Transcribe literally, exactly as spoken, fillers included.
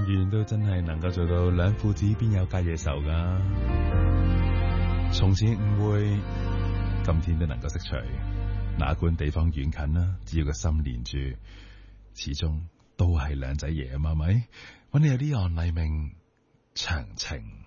但願都真係能夠做到兩父子邊有隔夜仇噶。從前誤會，今天都能夠釋除，哪管地方遠近啦，只要個心連住，始終都係兩仔爺啊嘛，係咪？揾你有啲案黎明長情。